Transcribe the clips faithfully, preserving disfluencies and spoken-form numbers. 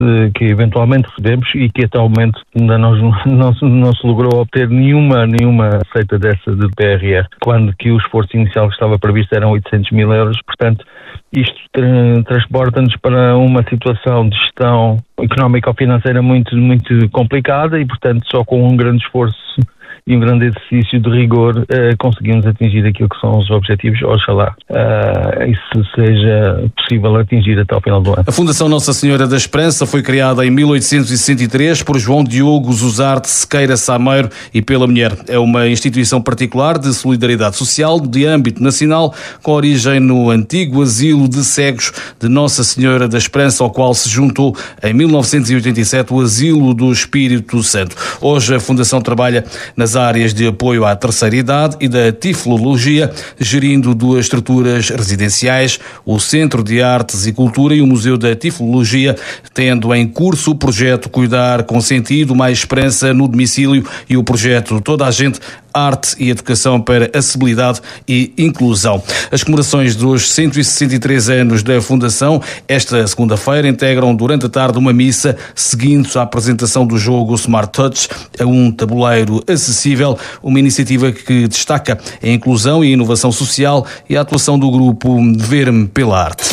que eventualmente recebemos e que até ao momento ainda não, não, não se logrou obter nenhuma, nenhuma receita dessa de P R R, quando que o esforço inicial que estava previsto eram oitocentos mil euros. Portanto, isto tra- transporta-nos para uma situação de gestão económica ou financeira muito, muito complicada e, portanto, só com um grande esforço e um grande exercício de rigor eh, conseguimos atingir aquilo que são os objetivos. Oxalá eh, isso seja possível atingir até ao final do ano. A Fundação Nossa Senhora da Esperança foi criada em mil oitocentos e sessenta e três por João Diogo Zuzarte Sequeira Sameiro e pela mulher. É uma instituição particular de solidariedade social de âmbito nacional com origem no antigo asilo de cegos de Nossa Senhora da Esperança, ao qual se juntou em mil novecentos e oitenta e sete o Asilo do Espírito Santo. Hoje a Fundação trabalha nas áreas de apoio à terceira idade e da tiflologia, gerindo duas estruturas residenciais, o Centro de Artes e Cultura e o Museu da Tiflologia, tendo em curso o projeto Cuidar com Sentido, Mais Esperança no Domicílio e o projeto Toda a Gente, Arte e Educação para Acessibilidade e Inclusão. As comemorações dos cento e sessenta e três anos da Fundação, esta segunda-feira, integram durante a tarde uma missa, seguindo a apresentação do jogo Smart Touch, a um tabuleiro acessível, uma iniciativa que destaca a inclusão e a inovação social e a atuação do grupo Ver-me pela Arte.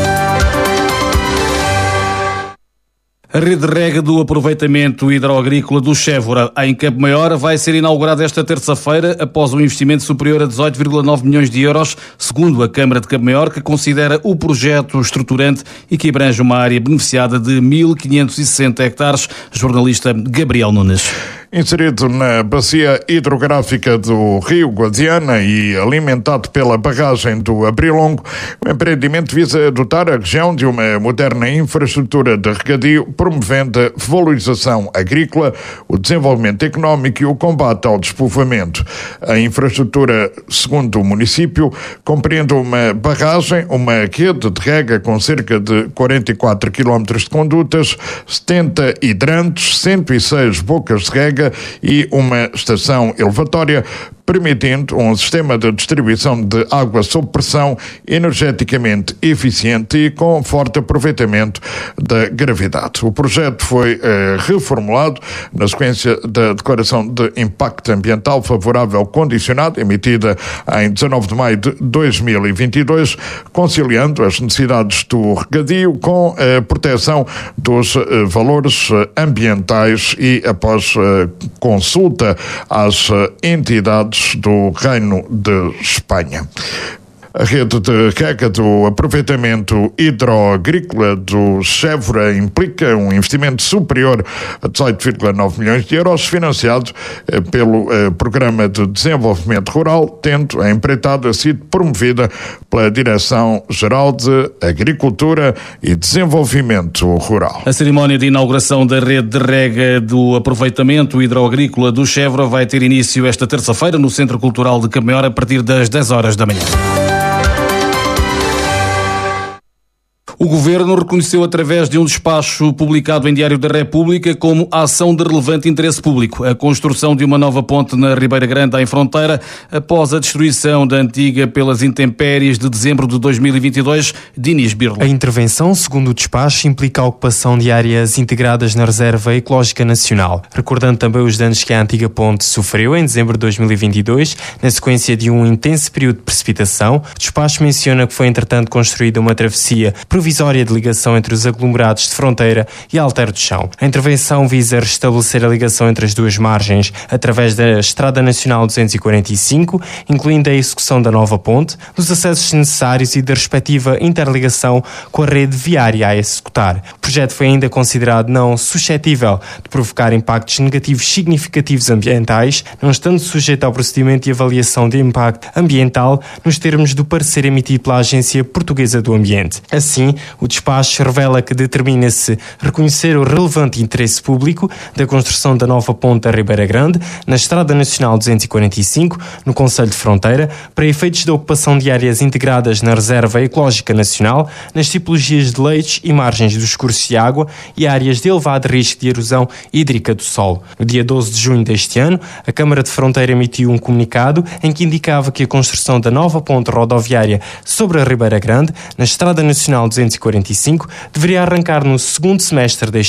A rede de rega do aproveitamento hidroagrícola do Chévora, em Campo Maior, vai ser inaugurada esta terça-feira após um investimento superior a dezoito vírgula nove milhões de euros, segundo a Câmara de Campo Maior, que considera o projeto estruturante e que abrange uma área beneficiada de mil quinhentos e sessenta hectares. Jornalista Gabriel Nunes. Inserido na bacia hidrográfica do Rio Guadiana e alimentado pela barragem do Abrilongo, o empreendimento visa dotar a região de uma moderna infraestrutura de regadio, promovendo a valorização agrícola, o desenvolvimento económico e o combate ao despovoamento. A infraestrutura, segundo o município, compreende uma barragem, uma rede de rega com cerca de quarenta e quatro quilómetros de condutas, setenta hidrantes, cento e seis bocas de rega e uma estação elevatória, permitindo um sistema de distribuição de água sob pressão energeticamente eficiente e com forte aproveitamento da gravidade. O projeto foi eh, reformulado na sequência da Declaração de Impacto Ambiental Favorável Condicionado, emitida em dezanove de maio de dois mil e vinte e dois, conciliando as necessidades do regadio com a proteção dos eh, valores ambientais e após eh, consulta às eh, entidades do Reino de Espanha. A rede de rega do aproveitamento hidroagrícola do Chévora implica um investimento superior a dezoito vírgula nove milhões de euros, financiado eh, pelo eh, Programa de Desenvolvimento Rural, tendo a empreitada sido promovida pela Direção-Geral de Agricultura e Desenvolvimento Rural. A cerimónia de inauguração da rede de rega do aproveitamento hidroagrícola do Chévora vai ter início esta terça-feira no Centro Cultural de Campo Maior a partir das dez horas da manhã. O Governo reconheceu através de um despacho publicado em Diário da República como ação de relevante interesse público a construção de uma nova ponte na Ribeira Grande, em fronteira, após a destruição da antiga pelas intempéries de dezembro de dois mil e vinte e dois. Dinis Birla. A intervenção, segundo o despacho, implica a ocupação de áreas integradas na Reserva Ecológica Nacional, recordando também os danos que a antiga ponte sofreu em dezembro de dois mil e vinte e dois, na sequência de um intenso período de precipitação. O despacho menciona que foi, entretanto, construída uma travessia provisória de ligação entre os aglomerados de fronteira e Alter do Chão. A intervenção visa restabelecer a ligação entre as duas margens através da Estrada Nacional duzentos e quarenta e cinco, incluindo a execução da nova ponte, dos acessos necessários e da respectiva interligação com a rede viária a executar. O projeto foi ainda considerado não suscetível de provocar impactos negativos significativos ambientais, não estando sujeito ao procedimento de avaliação de impacto ambiental nos termos do parecer emitido pela Agência Portuguesa do Ambiente. Assim, o despacho revela que determina-se reconhecer o relevante interesse público da construção da nova ponte da Ribeira Grande, na Estrada Nacional duzentos e quarenta e cinco, no Concelho de Fronteira, para efeitos da ocupação de áreas integradas na Reserva Ecológica Nacional, nas tipologias de leitos e margens dos cursos de água e áreas de elevado risco de erosão hídrica do solo. No dia doze de junho deste ano, a Câmara de Fronteira emitiu um comunicado em que indicava que a construção da nova ponte rodoviária sobre a Ribeira Grande, na Estrada Nacional duzentos novecentos e quarenta e cinco deveria arrancar no segundo semestre deste